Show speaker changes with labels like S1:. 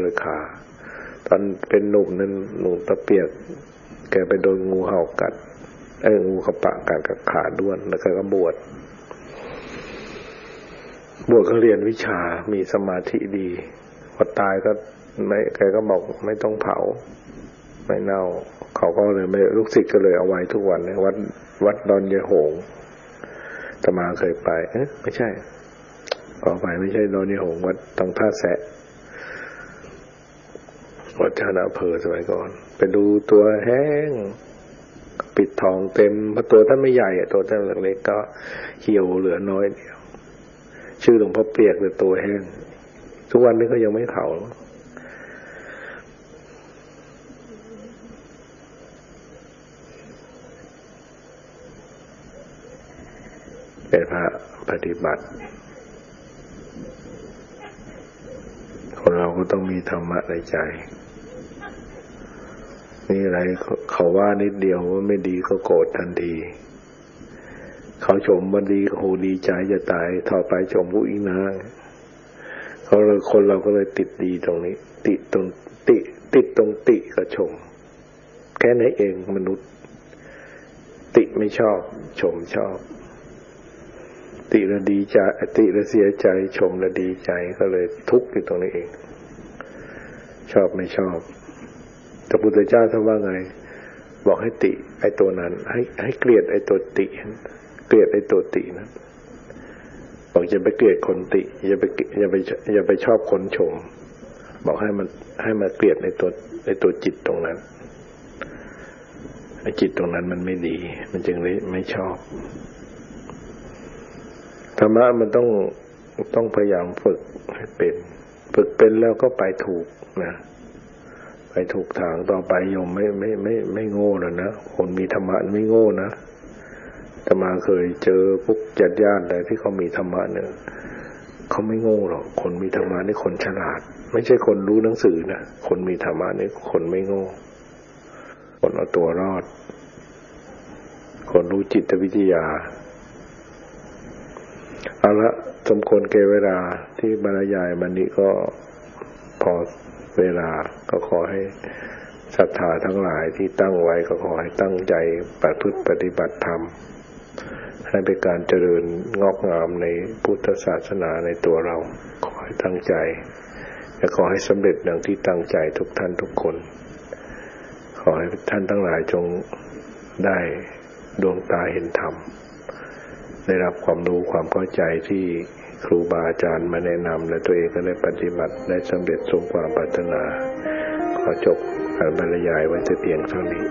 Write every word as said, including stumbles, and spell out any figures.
S1: เลยขาตอนเป็นหนุ่มนั้นหนุ่มตะเปียกแกไปโดนงูเห่ากัดเอองูขปะกัดกับขาด้วนแล้วก็บวชบวชก็เรียนวิชามีสมาธิดีพอตายก็ไม่แกก็บอกไม่ต้องเผาไม่เน่าเขาก็เลยไม่ลูกศิษย์ก็เลยเอาไว้ทุกวันวัดวัดดอนยายโหงอาตมาเคยไปเอ๊ะไม่ใช่ขอไปไม่ใช่ดอนยายโหงวัดตรงท่าแสะวัดเจ้าหน้าอำเภอสมัยก่อนไปดูตัวแห้งปิดทองเต็มเพราะตัวท่านไม่ใหญ่ตัวท่านเล็กๆก็เหี่ยวเหลือน้อยเดียวชื่อหลวงพ่อเปียกเลยตัวแห้งทุกวันนี้ก็ยังไม่เผาเป็นพระปฏิบัติคนเราก็ต้องมีธรรมะในใจนี่อะไรเขาว่านิดเดียวว่าไม่ดีก็โกรธทันทีเขาชมว่าดีโหดีใจจะตายต่อไปชมผู้อีกนะเขาเลยคนเราก็เลยติดดีตรงนี้ติดตรงติติดตรงติกับชมแค่นั้นเองมนุษย์ติไม่ชอบชมชอบติละดีใจติละเสียใจชมละดีใจก็เลยทุกข์อยู่ตรงนี้เองชอบไม่ชอบแต่พุทธเจ้าท่านว่าไงบอกให้ติไอ้ตัวนั้นให้ให้เกลียดไอ้ตัวติเกลียดไอ้ตัวตินะบอกอย่าไปเกลียดคนติอย่าไปอย่าไปอย่าไปชอบคนชมบอกให้มันให้มันเกลียดในตัวในตัวจิตตรงนั้นไอ้จิตตรงนั้นมันไม่ดีมันจึงเลยไม่ชอบธรรมะมันต้องต้องพยายามฝึกให้เป็นฝึกเป็นแล้วก็ไปถูกนะไปถูกทางต่อไปโยมไม่ไม่ไม่ไม่โง่แล้วนะคนมีธรรมะไม่โง่นะอาตมาเคยเจอพวกญาติญาติอะไรที่เขามีธรรมะเนี่ยเขาไม่โง่หรอกคนมีธรรมะนี่คนฉลาดไม่ใช่คนรู้หนังสือนะคนมีธรรมะนี่คนไม่โง่คนเอาตัวรอดคนรู้จิตวิทยาเอาละสมควรแก่เวลาที่บรรยายมันนี้ก็พอเวลาก็ขอให้ศรัทธาทั้งหลายที่ตั้งไว้ก็ขอให้ตั้งใจประพฤติปฏิบัติธรรมให้เป็นการเจริญงอกงามในพุทธศาสนาในตัวเราขอให้ตั้งใจและขอให้สำเร็จดังที่ตั้งใจทุกท่านทุกคนขอให้ท่านทั้งหลายจงได้ดวงตาเห็นธรรมได้รับความรู้ความเข้าใจที่ครูบาอาจารย์มาแนะนำและตัวเองก็ได้ปฏิบัติได้สำเร็จสมความปรารถนาขอจบการบรรยายไว้แต่เพียงเท่านี้